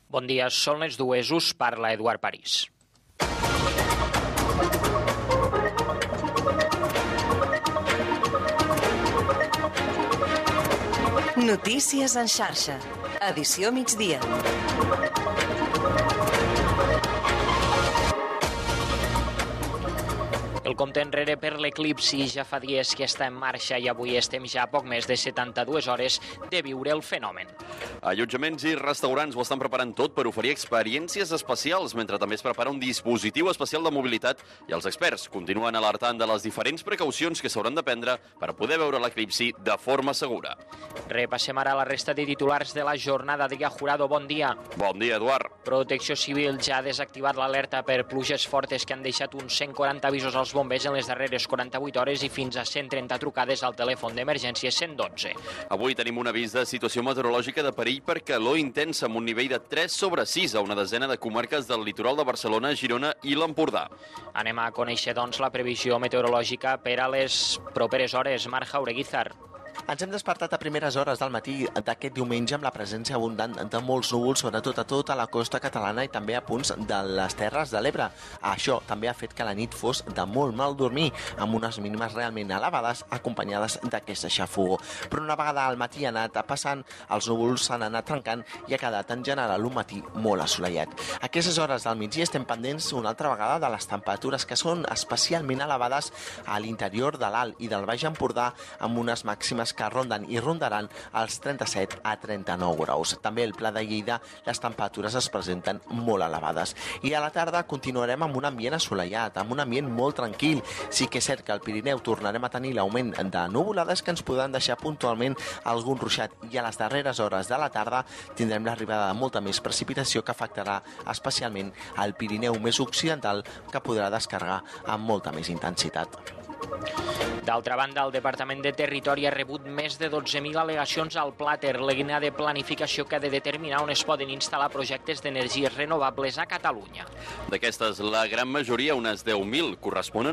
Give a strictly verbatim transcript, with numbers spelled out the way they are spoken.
Bon dia, són les dues, us parla Eduard París. Notícies en xarxa, edició migdia. El compte enrere per l'eclipsi ja fa dies que està en marxa i avui estem ja a poc més de setanta-dues hores de viure el fenomen. Allotjaments i restaurants ho estan preparant tot per oferir experiències especials, mentre també es prepara un dispositiu especial de mobilitat i els experts continuen alertant de les diferents precaucions que s'hauran de prendre per poder veure l'eclipsi de forma segura. Repassem ara la resta de titulars de la jornada. Diga Jurado, bon dia. Bon dia, Eduard. Protecció Civil ja ha desactivat l'alerta per pluges fortes que han deixat uns cent quaranta avisos als bombers en les darreres quaranta-vuit hores i fins a cent trenta trucades al telèfon d'emergència cent dotze. Avui tenim un avís de situació meteorològica de perill per calor intensa amb un nivell de tres sobre sis a una desena de comarques del litoral de Barcelona, Girona i l'Empordà. Anem a conèixer, doncs, la previsió meteorològica per a les properes hores. Marc Jaureguizar. Ens hem despertat a primeres hores del matí d'aquest diumenge amb la presència abundant de molts núvols, sobretot a tota la costa catalana i també a punts de les Terres de l'Ebre. Això també ha fet que la nit fos de molt mal dormir, amb unes mínimes realment elevades acompanyades d'aquesta xafogor. Però una vegada al matí ha anat passant, els núvols s'han anat trencant i ha quedat en general un matí molt assolellat. A aquestes hores del migdia estem pendents una altra vegada de les temperatures que són especialment elevades a l'interior de l'Alt i del Baix Empordà, amb unes màximes que ronden i rondaran els trenta-set a trenta-nou graus. També al Pla de Lleida les temperatures es presenten molt elevades. I a la tarda continuarem amb un ambient assolellat, amb un ambient molt tranquil. Sí que és cert que al Pirineu tornarem a tenir l'augment de nuvolades que ens podran deixar puntualment algun ruixat i a les darreres hores de la tarda tindrem l'arribada de molta més precipitació que afectarà especialment al Pirineu més occidental, que podrà descarregar amb molta més intensitat. D'altra banda, el Departament de Territori ha rebut més de dotze mil al·legacions al Plater, l'eina de planificació que ha de determinar on es poden instal·lar projectes d'energies renovables a Catalunya. D'aquestes, la gran majoria, unes deu mil, corresponen